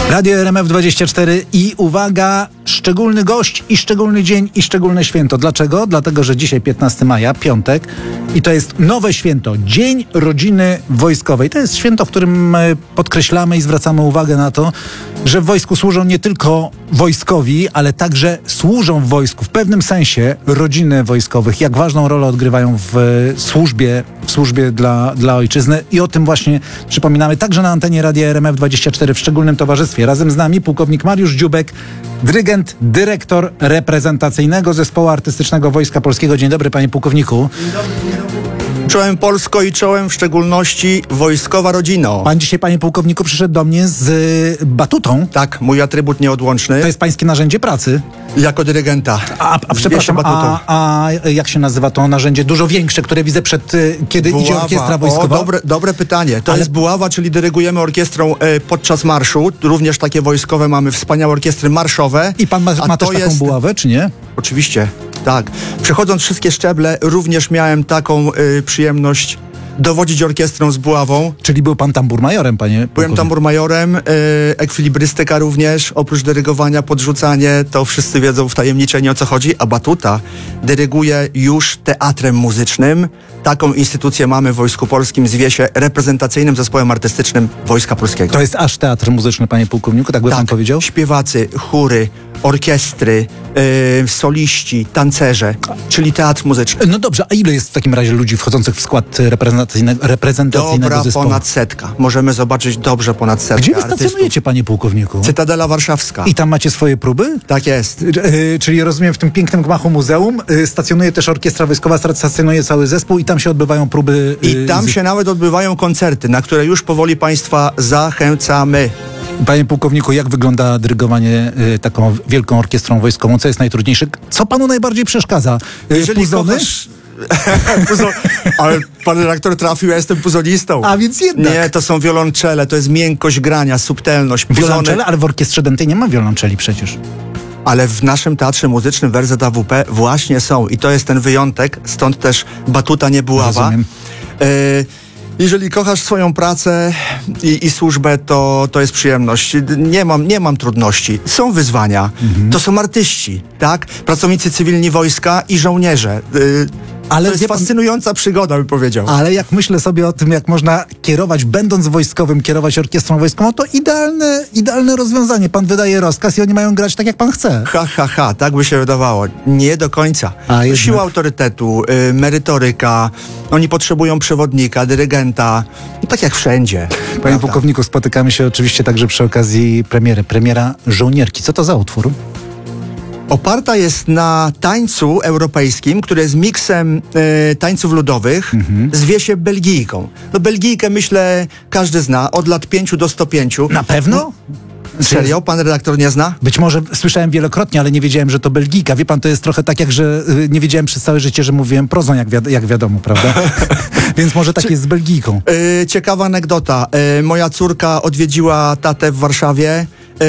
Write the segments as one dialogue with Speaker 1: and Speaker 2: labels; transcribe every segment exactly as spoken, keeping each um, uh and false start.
Speaker 1: Radio R M F dwadzieścia cztery i uwaga, szczególny gość i szczególny dzień i szczególne święto. Dlaczego? Dlatego, że dzisiaj piętnastego maja, piątek i to jest nowe święto, Dzień Rodziny Wojskowej. To jest święto, w którym podkreślamy i zwracamy uwagę na to, że w wojsku służą nie tylko wojskowi, ale także służą w wojsku w pewnym sensie rodziny wojskowych. Jak ważną rolę odgrywają w służbie, w służbie dla, dla ojczyzny i o tym właśnie przypominamy także na antenie Radia R M F dwadzieścia cztery w szczególnym towarzystwie. Razem z nami pułkownik Mariusz Dziubek, dyrygent, dyrektor reprezentacyjnego Zespołu Artystycznego Wojska Polskiego. Dzień dobry, panie pułkowniku.
Speaker 2: Dzień dobry, dzień dobry. Czołem Polsko i czołem w szczególności wojskowa rodzino.
Speaker 1: Pan dzisiaj, panie pułkowniku, przyszedł do mnie z y, batutą.
Speaker 2: Tak, mój atrybut nieodłączny.
Speaker 1: To jest pańskie narzędzie pracy.
Speaker 2: Jako dyrygenta.
Speaker 1: A, a przepraszam, a, a jak się nazywa to narzędzie dużo większe, które widzę przed, y, kiedy
Speaker 2: Buława.
Speaker 1: idzie orkiestra wojskowa?
Speaker 2: O, dobre, dobre pytanie. To
Speaker 1: Ale...
Speaker 2: jest buława, czyli dyrygujemy orkiestrą y, podczas marszu. Również takie wojskowe mamy wspaniałe orkiestry marszowe.
Speaker 1: I pan ma, ma też taką
Speaker 2: jest...
Speaker 1: buławę, czy nie?
Speaker 2: Oczywiście, tak. Przechodząc wszystkie szczeble, również miałem taką y, przyjemność dowodzić orkiestrą z buławą.
Speaker 1: Czyli był pan tamburmajorem, panie
Speaker 2: Byłem tamburmajorem, y, ekwilibrystyka również, oprócz dyrygowania, podrzucanie, to wszyscy wiedzą wtajemniczenie o co chodzi, a batuta dyryguje już teatrem muzycznym. Taką instytucję mamy w Wojsku Polskim, zwie się reprezentacyjnym zespołem artystycznym Wojska Polskiego.
Speaker 1: To jest aż teatr muzyczny, panie pułkowniku, tak by
Speaker 2: tak,
Speaker 1: pan powiedział?
Speaker 2: Śpiewacy, chóry, orkiestry, yy, soliści, tancerze, czyli teatr muzyczny.
Speaker 1: No dobrze, a ile jest w takim razie ludzi wchodzących w skład reprezentacyjnego, reprezentacyjnego
Speaker 2: Dobra,
Speaker 1: zespołu?
Speaker 2: ponad setka. Możemy zobaczyć dobrze ponad setkę.
Speaker 1: Gdzie wy
Speaker 2: artystów.
Speaker 1: stacjonujecie, panie pułkowniku?
Speaker 2: Cytadela Warszawska.
Speaker 1: I tam macie swoje próby?
Speaker 2: Tak jest.
Speaker 1: Yy, czyli rozumiem, w tym pięknym gmachu muzeum yy, stacjonuje też orkiestra wojskowa, stacjonuje cały zespół i tam się odbywają próby. Yy,
Speaker 2: I tam z... się nawet odbywają koncerty, na które już powoli państwa zachęcamy.
Speaker 1: Panie pułkowniku, jak wygląda dyrygowanie y, taką wielką orkiestrą wojskową? Co jest najtrudniejsze? Co panu najbardziej przeszkadza? Y,
Speaker 2: Jeżeli
Speaker 1: puzony?
Speaker 2: kochasz... Puzo... Ale pan redaktor trafił, ja jestem puzonistą.
Speaker 1: A więc jednak.
Speaker 2: Nie, to są wiolonczele, to jest miękkość grania, subtelność. Puzony...
Speaker 1: Wiolonczele? Ale w orkiestrze dętej nie ma wiolonczeli przecież.
Speaker 2: Ale w naszym teatrze muzycznym W R Z A W P właśnie są i to jest ten wyjątek, stąd też batuta, nie buława.
Speaker 1: Rozumiem.
Speaker 2: Y Jeżeli kochasz swoją pracę i, i służbę, to, to jest przyjemność. Nie mam, nie mam trudności. Są wyzwania. Mhm. To są artyści, tak? Pracownicy cywilni wojska i żołnierze. Yy,
Speaker 1: Ale
Speaker 2: to jest
Speaker 1: pan...
Speaker 2: fascynująca przygoda, bym powiedział.
Speaker 1: Ale jak myślę sobie o tym, jak można kierować, będąc wojskowym, kierować orkiestrą wojskową, to idealne, idealne rozwiązanie. Pan wydaje rozkaz i oni mają grać tak, jak pan chce.
Speaker 2: Ha, ha, ha. Tak by się wydawało. Nie do końca.
Speaker 1: A,
Speaker 2: siła autorytetu, yy, merytoryka. Oni potrzebują przewodnika, dyrygenta. No, tak jak wszędzie.
Speaker 1: Panie
Speaker 2: prawda?
Speaker 1: pułkowniku, spotykamy się oczywiście także przy okazji premiery. Premiera Żołnierki. Co to za utwór?
Speaker 2: Oparta jest na tańcu europejskim, który jest miksem e, tańców ludowych, mhm. zwie się Belgijką. No Belgijkę, myślę, każdy zna, od lat pięciu do sto pięciu.
Speaker 1: Na pewno?
Speaker 2: Serio? Pan redaktor nie zna?
Speaker 1: Być może słyszałem wielokrotnie, ale nie wiedziałem, że to Belgijka. Wie pan, to jest trochę tak jak, że y, nie wiedziałem przez całe życie, że mówiłem prozą, jak, wiad- jak wiadomo, prawda? Więc może tak Czy, jest z Belgijką.
Speaker 2: Yy, ciekawa anegdota. Yy, moja córka odwiedziła tatę w Warszawie.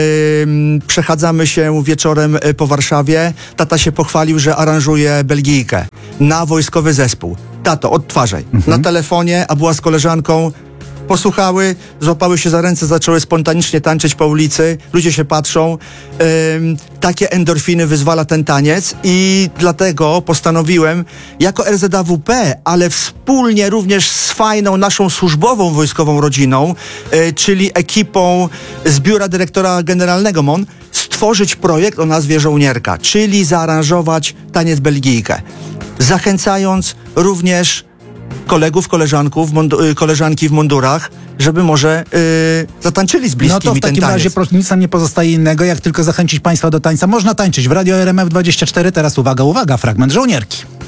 Speaker 2: Yy, przechadzamy się wieczorem yy, po Warszawie. Tata się pochwalił, że aranżuje Belgijkę na wojskowy zespół. Tato, odtwarzaj. Mhm. Na telefonie, a była z koleżanką. Posłuchały, złapały się za ręce, zaczęły spontanicznie tańczyć po ulicy. Ludzie się patrzą. Ym, takie endorfiny wyzwala ten taniec i dlatego postanowiłem jako R Z A W P, ale wspólnie również z fajną naszą służbową wojskową rodziną, yy, czyli ekipą z biura dyrektora generalnego M O N, stworzyć projekt o nazwie Żołnierka, czyli zaaranżować taniec Belgijkę. Zachęcając również kolegów, koleżanków, mundu- koleżanki w mundurach, żeby może yy, zatańczyli z bliskimi ten
Speaker 1: No to w takim
Speaker 2: taniec.
Speaker 1: razie proszę, nic nam nie pozostaje innego, jak tylko zachęcić państwa do tańca. Można tańczyć w Radio R M F dwadzieścia cztery. Teraz uwaga, uwaga, fragment Żołnierki.